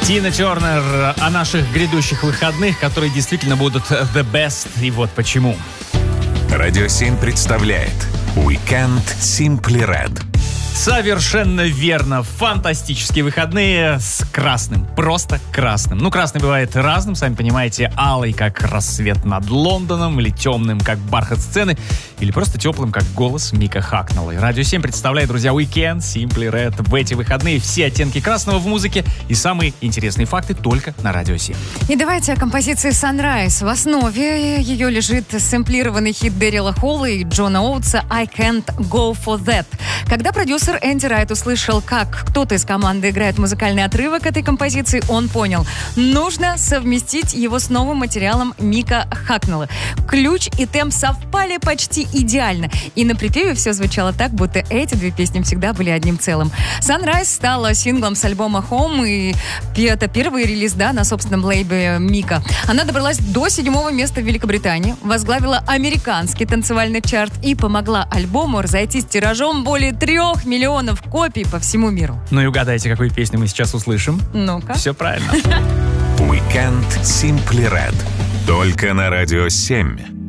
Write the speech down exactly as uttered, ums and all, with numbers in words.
Тина Тернер о наших грядущих выходных, которые действительно будут the best, и вот почему. Радио семь представляет Weekend Simply Red. Совершенно верно. Фантастические выходные с красным. Просто красным. Ну, красный бывает разным, сами понимаете. Алый, как рассвет над Лондоном, или темным, как бархат сцены, или просто теплым, как голос Мика Хакнелла. Радио семь представляет, друзья, Weekend Simply Red. В эти выходные все оттенки красного в музыке и самые интересные факты только на Радио семь. И давайте о композиции Sunrise. В основе ее лежит сэмплированный хит Дэрила Холла и Джона Оутса «I Can't Go For That». Когда продюсер Энди Райт услышал, как кто-то из команды играет музыкальный отрывок этой композиции, он понял, нужно совместить его с новым материалом Мика Хакнелла. Ключ и темп совпали почти идеально. И на припеве все звучало так, будто эти две песни всегда были одним целым. Sunrise стала синглом с альбома Home, и это первый релиз, да, на собственном лейбле Мика. Она добралась до седьмого места в Великобритании, возглавила американский танцевальный чарт и помогла альбому разойтись тиражом более трех миллионов копий по всему миру. Ну и угадайте, какую песню мы сейчас услышим? Ну-ка. Все правильно. Weekend Simply Red. Только на Радио семь.